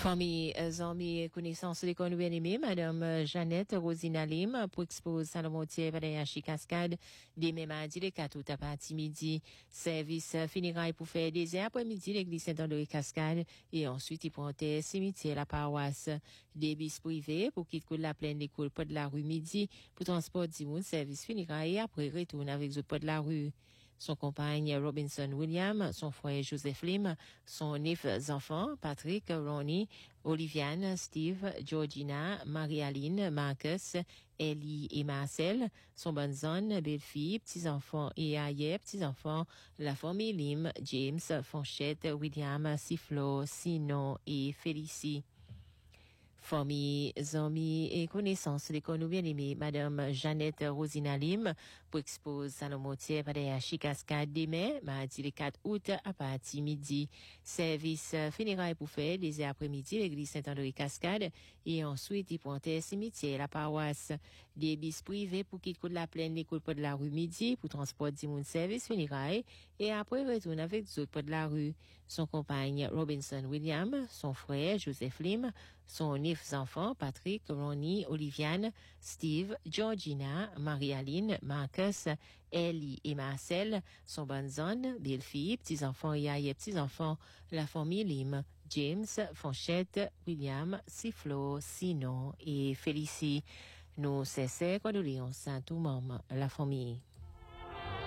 Famille, amis, connaissances de qu'on bien-aimé, Madame Jeannette Rosina Lim, pour exposer Salomon Thier, Padayachi Cascade, demain mardi, le 4 août, à partir midi. Service funérailles pour faire des heures après-midi, l'église Saint-André Cascade, et ensuite, il prendrait cimetière, la paroisse. Des bis privés, pour quitter de la plaine l'école, pas de la rue midi, pour transport d'imoun, service funérailles, et après, retourne avec le pas de la rue. Son compagne Robinson William, son frère Joseph Lim, son 9 enfants, Patrick, Ronnie, Oliviane, Steve, Georgina, Marie-Aline, Marcus, Ellie et Marcel, son bonne zone, belle-fille, petits-enfants et ailleurs, petits-enfants, la famille Lim, James, Fonchette, William, Siflo, Sino et Félicie. Famille, amis et connaissances de qu'on nous bien aimé, Madame Jeannette Rosina Lim, pour exposer Salomon Thier, Padayachi Cascade demain, mardi le 4 août, à partir midi. Service funérailles pour faire des après-midi, l'église Saint-André Cascade, et ensuite, il pointait cimetière, la paroisse. Des bis privés pour quitter de la plaine, l'école pas de la rue midi, pour transport d'imoun service funérailles, et après, retourne avec d'autres pas de la rue. Son compagne Robinson William, son frère Joseph Lim, son 9 enfants, Patrick, Ronnie, Oliviane, Steve, Georgina, Marie-Aline, Marcus, Ellie et Marcel, son bonne zone, belle-fille, petits-enfants et ailleurs petits-enfants, la famille Lim, James, Fonchette, William, Siflo, Sino et Félicie. Nous cessons condoléances à tout le monde, la famille.